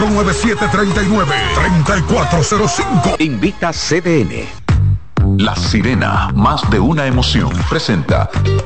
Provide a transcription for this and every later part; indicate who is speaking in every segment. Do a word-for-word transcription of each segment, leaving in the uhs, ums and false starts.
Speaker 1: nueve siete tres nueve, tres cuatro cero cinco.
Speaker 2: Invita C D N.
Speaker 3: La Sirena, más de una emoción, presenta.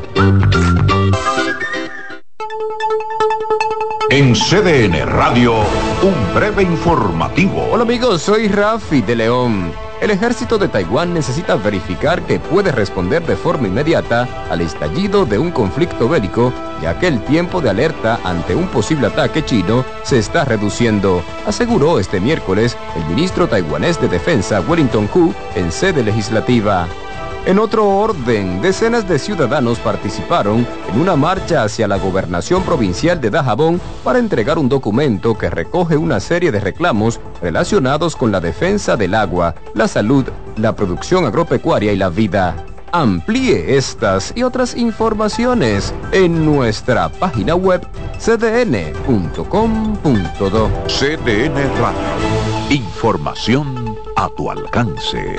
Speaker 3: En C D N Radio, un breve informativo.
Speaker 4: Hola amigos, soy Rafi de León. El ejército de Taiwán necesita verificar que puede responder de forma inmediata al estallido de un conflicto bélico, ya que el tiempo de alerta ante un posible ataque chino se está reduciendo, aseguró este miércoles el ministro taiwanés de Defensa Wellington Koo en sede legislativa. En otro orden, decenas de ciudadanos participaron en una marcha hacia la gobernación provincial de Dajabón para entregar un documento que recoge una serie de reclamos relacionados con la defensa del agua, la salud, la producción agropecuaria y la vida. Amplíe estas y otras informaciones en nuestra página web c d n punto com punto do.
Speaker 3: C D N Radio. Información a tu alcance.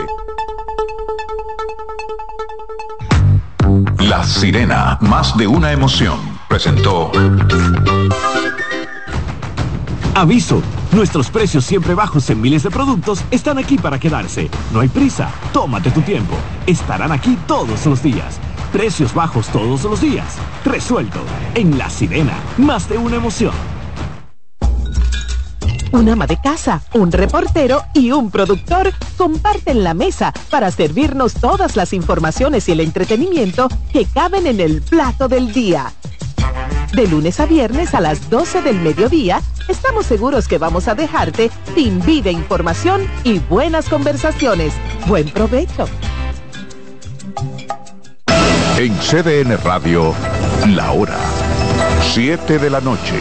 Speaker 3: La Sirena, más de una emoción, presentó.
Speaker 5: Aviso, nuestros precios siempre bajos en miles de productos están aquí para quedarse. No hay prisa, tómate tu tiempo. Estarán aquí todos los días. Precios bajos todos los días. Resuelto. En La Sirena, más de una emoción.
Speaker 6: Un ama de casa, un reportero y un productor comparten la mesa para servirnos todas las informaciones y el entretenimiento que caben en el plato del día. De lunes a viernes a las doce del mediodía, estamos seguros que vamos a dejarte sin vida, información y buenas conversaciones. Buen provecho.
Speaker 3: En C D N Radio, la hora, siete de la noche.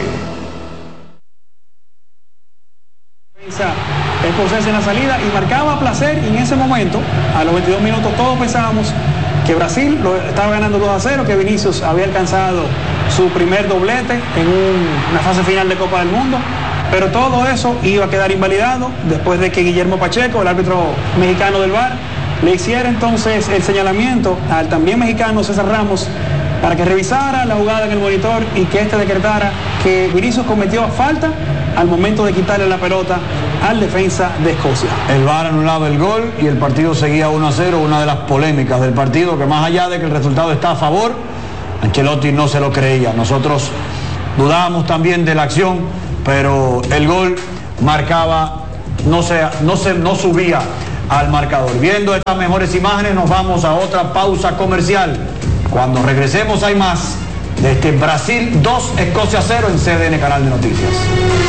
Speaker 7: Escocés en la salida y marcaba placer, y en ese momento, a los veintidós minutos, todos pensábamos que Brasil lo estaba ganando dos a cero, que Vinicius había alcanzado su primer doblete en un, una fase final de Copa del Mundo, pero todo eso iba a quedar invalidado después de que Guillermo Pacheco, el árbitro mexicano del V A R, le hiciera entonces el señalamiento al también mexicano César Ramos para que revisara la jugada en el monitor y que este decretara que Vinicius cometió falta al momento de quitarle la pelota al defensa de Escocia.
Speaker 8: El V A R anulaba el gol y el partido seguía uno a cero, una de las polémicas del partido, que más allá de que el resultado está a favor, Ancelotti no se lo creía. Nosotros dudábamos también de la acción, pero el gol marcaba, no, se, no, se, no subía al marcador. Viendo estas mejores imágenes, nos vamos a otra pausa comercial. Cuando regresemos hay más de este Brasil dos, Escocia cero en C D N Canal de Noticias.